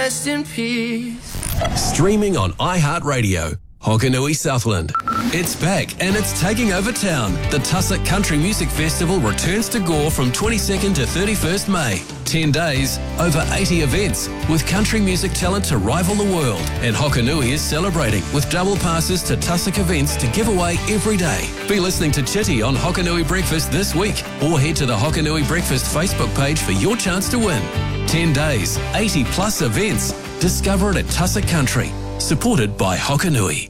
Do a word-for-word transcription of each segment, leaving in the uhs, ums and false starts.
Rest in peace. Streaming on iHeartRadio. Hokanui Southland. It's back and it's taking over town. The Tussock Country Music Festival returns to Gore from twenty-second to thirty-first May. ten days, over eighty events, with country music talent to rival the world. And Hokanui is celebrating with double passes to Tussock events to give away every day. Be listening to Chitty on Hokanui Breakfast this week, or head to the Hokanui Breakfast Facebook page for your chance to win. ten days, eighty plus events. Discover it at Tussock Country. Supported by Hokanui.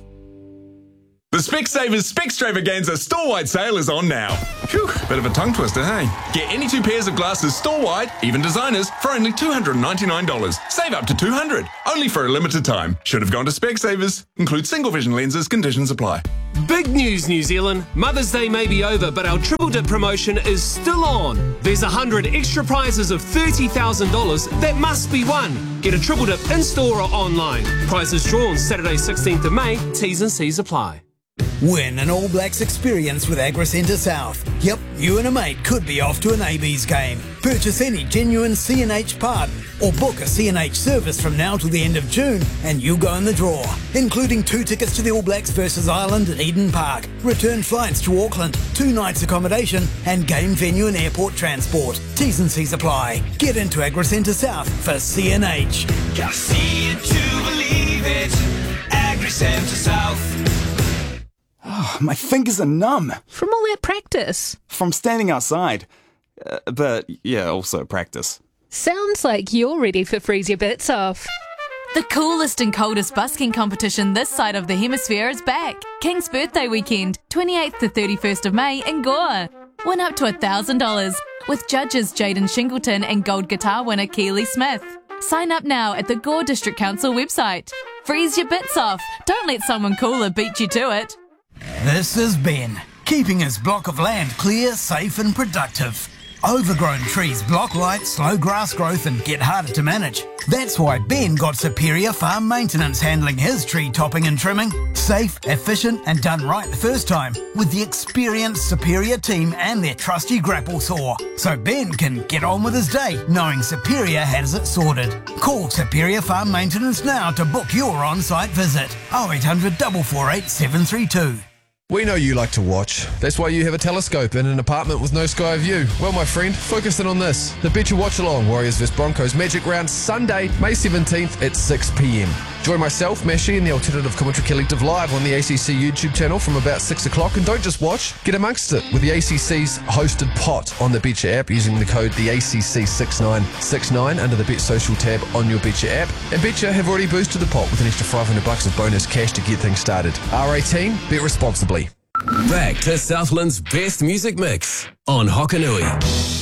The Specsavers Specstravaganza store-wide sale is on now. Phew, bit of a tongue twister, hey? Get any two pairs of glasses store-wide, even designers, for only two hundred ninety-nine dollars. Save up to two hundred dollars. Only for a limited time. Should have gone to Specsavers. Include single vision lenses. Conditions apply. Big news, New Zealand. Mother's Day may be over, but our Triple Dip promotion is still on. There's one hundred extra prizes of thirty thousand dollars that must be won. Get a Triple Dip in-store or online. Prizes drawn Saturday sixteenth of May. T's and C's apply. Win an All Blacks experience with AgriCentre South. Yep, you and a mate could be off to an A B's game. Purchase any genuine C and H part or book a C and H service from now till the end of June and you go in the draw, including two tickets to the All Blacks versus Ireland at Eden Park, return flights to Auckland, two nights accommodation and game venue and airport transport. T's and C's apply. Get into AgriCentre South for C and H. Gotta see it to believe it. AgriCentre South. Oh, my fingers are numb. From all that practice. From standing outside. Uh, but, yeah, also practice. Sounds like you're ready for Freeze Your Bits Off. The coolest and coldest busking competition this side of the hemisphere is back. King's Birthday Weekend, twenty-eighth to thirty-first of May in Gore. Win up to one thousand dollars with judges Jaden Shingleton and gold guitar winner Keely Smith. Sign up now at the Gore District Council website. Freeze your bits off. Don't let someone cooler beat you to it. This is Ben, keeping his block of land clear, safe and productive. Overgrown trees block light, slow grass growth and get harder to manage. That's why Ben got Superior Farm Maintenance handling his tree topping and trimming. Safe, efficient and done right the first time with the experienced Superior team and their trusty grapple saw. So Ben can get on with his day knowing Superior has it sorted. Call Superior Farm Maintenance now to book your on-site visit. oh eight hundred, four four eight, seven three two. We know you like to watch. That's why you have a telescope in an apartment with no sky view. Well, my friend, focus in on this. The Betcha Watch Along, Warriors versus Broncos Magic Round, Sunday, May seventeenth at six p m. Join myself, Mashi, and the Alternative Commentary Collective live on the A C C YouTube channel from about six o'clock. And don't just watch, get amongst it with the A C C's hosted pot on the Betcha app using the code the A C C six nine six nine under the Bet Social tab on your Betcha app. And Betcha have already boosted the pot with an extra five hundred bucks of bonus cash to get things started. R eighteen, bet responsibly. Back to Southland's best music mix on Hokanui.